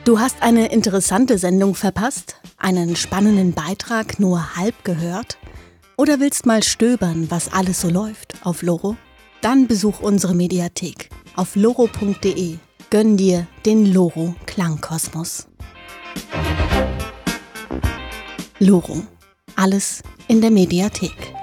Du hast eine interessante Sendung verpasst? Einen spannenden Beitrag nur halb gehört? Oder willst mal stöbern, was alles so läuft auf Loro? Dann besuch unsere Mediathek auf loro.de. Gönn dir den Loro Klangkosmos. Loro. Alles in der Mediathek.